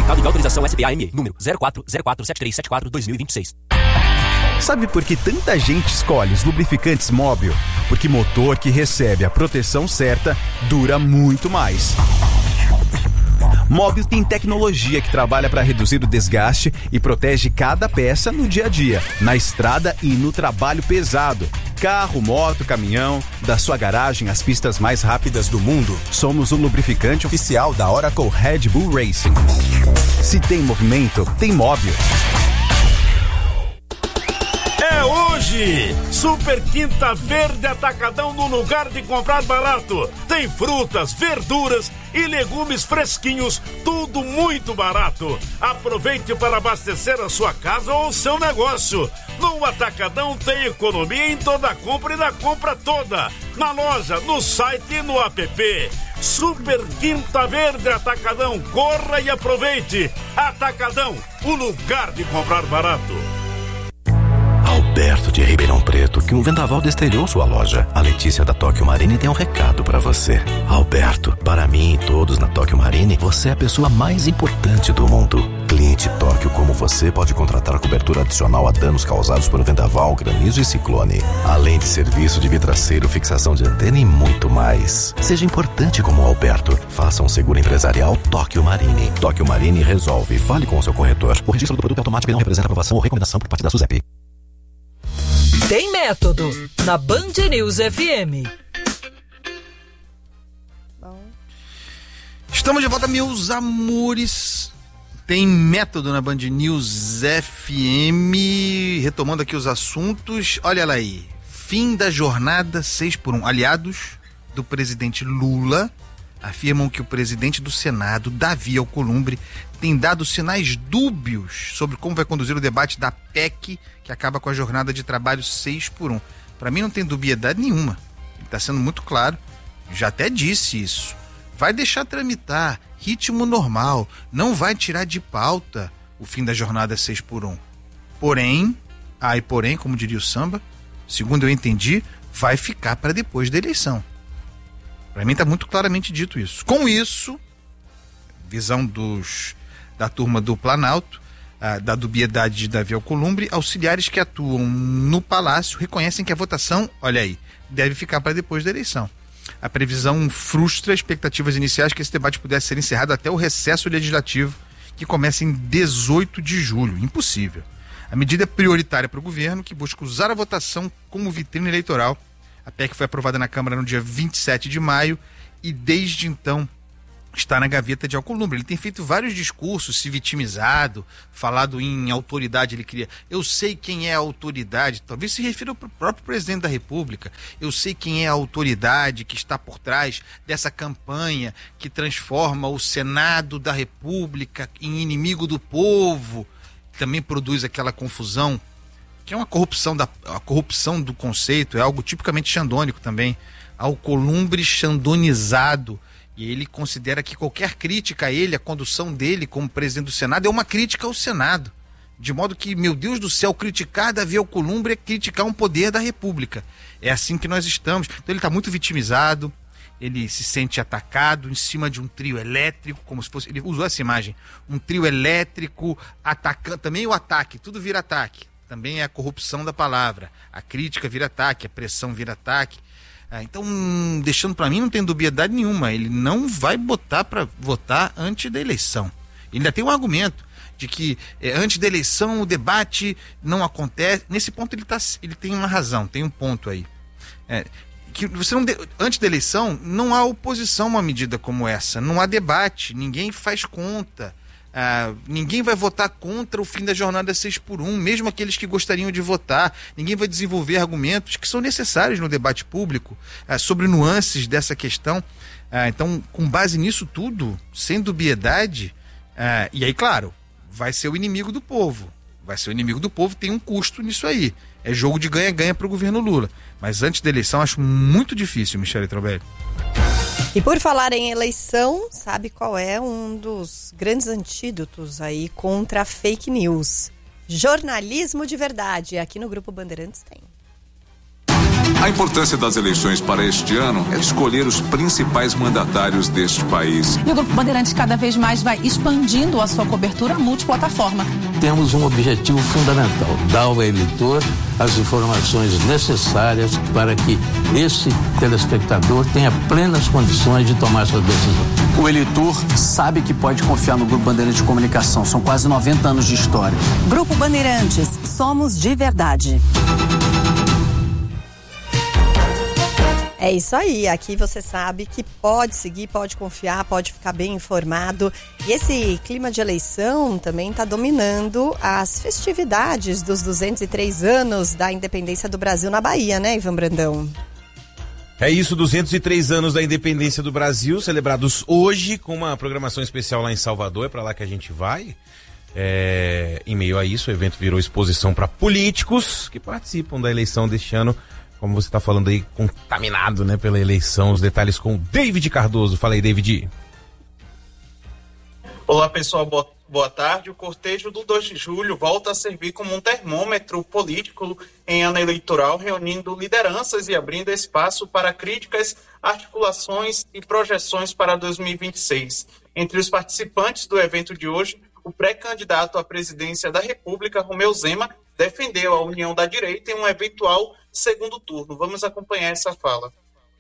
Certificado de autorização SPA-ME, número 04047374-2026. Sabe por que tanta gente escolhe os lubrificantes Móbil? Porque motor que recebe a proteção certa dura muito mais. Móbil tem tecnologia que trabalha para reduzir o desgaste e protege cada peça no dia a dia, na estrada e no trabalho pesado. Carro, moto, caminhão, da sua garagem às pistas mais rápidas do mundo, somos o lubrificante oficial da Oracle Red Bull Racing. Se tem movimento, tem Móbil. É hoje! Super Quinta Verde Atacadão no lugar de comprar barato. Tem frutas, verduras e legumes fresquinhos, tudo muito barato. Aproveite para abastecer a sua casa ou o seu negócio. No Atacadão tem economia em toda a compra e na compra toda. Na loja, no site e no app. Super Quinta Verde Atacadão, corra e aproveite. Atacadão, o lugar de comprar barato. Alberto de Ribeirão Preto, que um vendaval desterrou sua loja. A Letícia da Tóquio Marine tem um recado pra você. Alberto, para mim e todos na Tóquio Marine, você é a pessoa mais importante do mundo. Cliente Tóquio como você pode contratar cobertura adicional a danos causados por vendaval, granizo e ciclone. Além de serviço de vidraceiro, fixação de antena e muito mais. Seja importante como o Alberto. Faça um seguro empresarial Tóquio Marine. Tóquio Marine resolve. Fale com o seu corretor. O registro do produto automático não representa aprovação ou recomendação por parte da SUSEP. Tem método na Band News FM. Estamos de volta, meus amores. Tem método na Band News FM. Retomando aqui os assuntos. Olha lá aí. Fim da jornada 6x1. Aliados do presidente Lula afirmam que o presidente do Senado, Davi Alcolumbre, tem dado sinais dúbios sobre como vai conduzir o debate da PEC, que acaba com a jornada de trabalho 6x1. Para mim não tem dubiedade nenhuma. Ele está sendo muito claro. Já até disse isso. Vai deixar tramitar, ritmo normal, não vai tirar de pauta o fim da jornada 6x1. Porém, como diria o samba, segundo eu entendi, vai ficar para depois da eleição. Para mim está muito claramente dito isso. Com isso, visão da turma do Planalto, da dubiedade de Davi Alcolumbre, auxiliares que atuam no Palácio reconhecem que a votação, olha aí, deve ficar para depois da eleição. A previsão frustra expectativas iniciais que esse debate pudesse ser encerrado até o recesso legislativo, que começa em 18 de julho. Impossível. A medida é prioritária para o governo, que busca usar a votação como vitrine eleitoral. A PEC foi aprovada na Câmara no dia 27 de maio e desde então está na gaveta de Alcolumbre. Ele tem feito vários discursos, se vitimizado, falado em autoridade. Ele queria, eu sei quem é a autoridade, talvez se refira ao próprio presidente da República. Eu sei quem é a autoridade que está por trás dessa campanha que transforma o Senado da República em inimigo do povo. Também produz aquela confusão, que é a corrupção do conceito, é algo tipicamente xandônico também. Alcolumbre xandonizado. E ele considera que qualquer crítica a ele, a condução dele como presidente do Senado, é uma crítica ao Senado. De modo que, meu Deus do céu, criticar Davi Alcolumbre é criticar um poder da República. É assim que nós estamos. Então ele está muito vitimizado, ele se sente atacado em cima de um trio elétrico, como se fosse... Ele usou essa imagem. Um trio elétrico atacando... Também o ataque, tudo vira ataque. Também é a corrupção da palavra. A crítica vira ataque, a pressão vira ataque. Então, deixando para mim, não tem dubiedade nenhuma. Ele não vai botar para votar antes da eleição. Ele ainda tem um argumento de que antes da eleição o debate não acontece. Nesse ponto ele tem uma razão, tem um ponto aí. Que você não antes da eleição não há oposição a uma medida como essa. Não há debate, ninguém faz conta. Ninguém vai votar contra o fim da jornada 6x1, mesmo aqueles que gostariam de votar. Ninguém vai desenvolver argumentos que são necessários no debate público sobre nuances dessa questão. Então, com base nisso tudo, sem dubiedade, e aí, claro, vai ser o inimigo do povo. Vai ser o inimigo do povo, tem um custo nisso aí. É jogo de ganha-ganha para o governo Lula. Mas antes da eleição, acho muito difícil, Michele Trobelli. E por falar em eleição, sabe qual é um dos grandes antídotos aí contra a fake news? Jornalismo de verdade. Aqui no Grupo Bandeirantes tem. A importância das eleições para este ano é escolher os principais mandatários deste país. E o Grupo Bandeirantes cada vez mais vai expandindo a sua cobertura multiplataforma. Temos um objetivo fundamental: dar ao eleitor as informações necessárias para que esse telespectador tenha plenas condições de tomar sua decisão. O eleitor sabe que pode confiar no Grupo Bandeirantes de Comunicação. São quase 90 anos de história. Grupo Bandeirantes, somos de verdade. É isso aí, aqui você sabe que pode seguir, pode confiar, pode ficar bem informado. E esse clima de eleição também está dominando as festividades dos 203 anos da independência do Brasil na Bahia, né, Ivan Brandão? É isso, 203 anos da independência do Brasil, celebrados hoje com uma programação especial lá em Salvador, é para lá que a gente vai. Em meio a isso, o evento virou exposição para políticos que participam da eleição deste ano. Como você está falando aí, contaminado, né, pela eleição. Os detalhes com o David Cardoso. Fala aí, David. Olá, pessoal. Boa tarde. O cortejo do 2 de julho volta a servir como um termômetro político em ano eleitoral, reunindo lideranças e abrindo espaço para críticas, articulações e projeções para 2026. Entre os participantes do evento de hoje, o pré-candidato à presidência da República, Romeu Zema, defendeu a união da direita em um eventual segundo turno. Vamos acompanhar essa fala.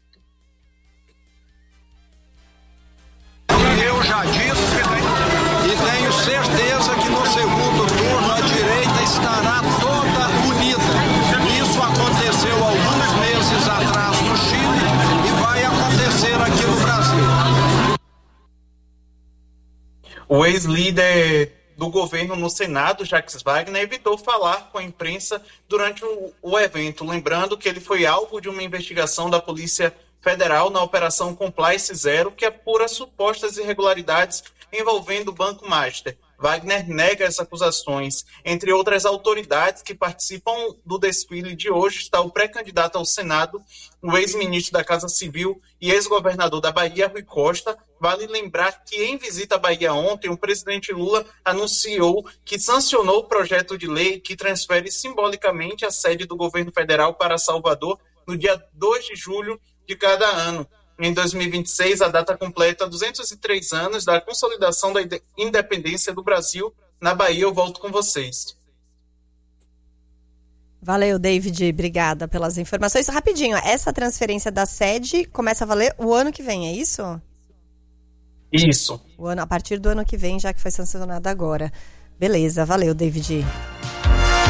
Eu já disse e tenho certeza que no segundo turno a direita estará toda unida. Isso aconteceu alguns meses atrás no Chile e vai acontecer aqui no Brasil. O ex-líder do governo no Senado, Jacques Wagner, evitou falar com a imprensa durante o evento, lembrando que ele foi alvo de uma investigação da Polícia Federal na Operação Compliance Zero, que apura supostas irregularidades envolvendo o Banco Master. Wagner nega as acusações. Entre outras autoridades que participam do desfile de hoje está o pré-candidato ao Senado, o ex-ministro da Casa Civil e ex-governador da Bahia, Rui Costa. Vale lembrar que em visita à Bahia ontem, o presidente Lula anunciou que sancionou o projeto de lei que transfere simbolicamente a sede do governo federal para Salvador no dia 2 de julho de cada ano. Em 2026, a data completa 203 anos da consolidação da independência do Brasil. Na Bahia, eu volto com vocês. Valeu, David. Obrigada pelas informações. Rapidinho, essa transferência da sede começa a valer o ano que vem, é isso? Isso. A partir do ano que vem, já que foi sancionado agora. Beleza, valeu, David.